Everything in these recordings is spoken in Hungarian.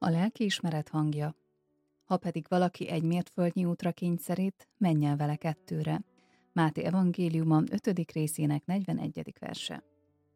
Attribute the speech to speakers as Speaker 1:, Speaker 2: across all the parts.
Speaker 1: A lelkiismeret hangja. Ha pedig valaki egy mértföldnyi útra kényszerít, menj el vele 2-re. Máté evangéliuma 5. részének 41. verse.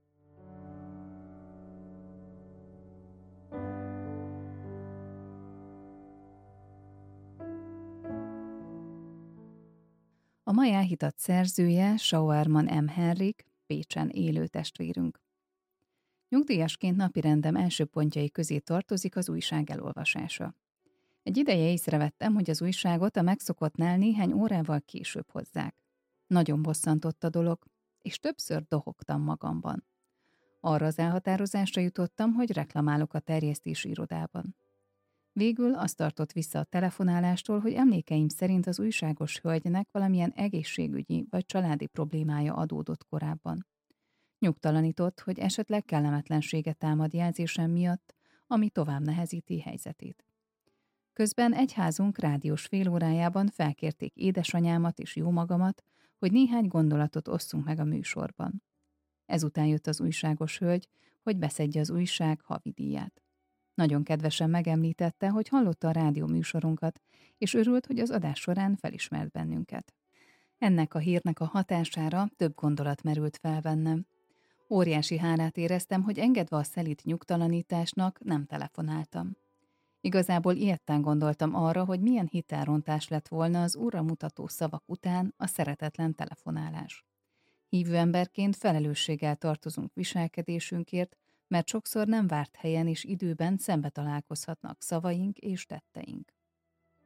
Speaker 1: A mai elhitat szerzője Schauerman M. Henrik, Pécsen élő testvérünk. Nyugdíjasként napirendem első pontjai közé tartozik az újság elolvasása. Egy ideje észrevettem, hogy az újságot a megszokottnál néhány órával később hozzák. Nagyon bosszantott a dolog, és többször dohogtam magamban. Arra az elhatározásra jutottam, hogy reklamálok a terjesztési irodában. Végül azt tartott vissza a telefonálástól, hogy emlékeim szerint az újságos hölgynek valamilyen egészségügyi vagy családi problémája adódott korábban. Nyugtalanított, hogy esetleg kellemetlenséget támad jelzésem miatt, ami tovább nehezíti helyzetét. Közben egyházunk rádiós félórájában felkérték édesanyámat és jómagamat, hogy néhány gondolatot osszunk meg a műsorban. Ezután jött az újságos hölgy, hogy beszedje az újság havidíját. Nagyon kedvesen megemlítette, hogy hallotta a rádió műsorunkat, és örült, hogy az adás során felismert bennünket. Ennek a hírnek a hatására több gondolat merült fel bennem. Óriási hálát éreztem, hogy engedve a szelíd nyugtalanításnak nem telefonáltam. Igazából ilyetten gondoltam arra, hogy milyen hitelrontás lett volna az úrra mutató szavak után a szeretetlen telefonálás. Hívő emberként felelősséggel tartozunk viselkedésünkért, mert sokszor nem várt helyen és időben szembe találkozhatnak szavaink és tetteink.